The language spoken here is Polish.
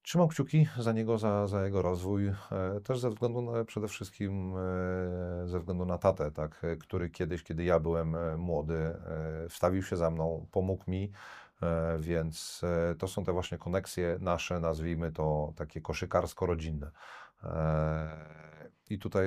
Trzymam kciuki za niego, za jego rozwój, też ze względu na, przede wszystkim ze względu na tatę, tak, który kiedyś, kiedy ja byłem młody, wstawił się za mną, pomógł mi, więc to są te właśnie koneksje nasze, nazwijmy to takie koszykarsko-rodzinne. I tutaj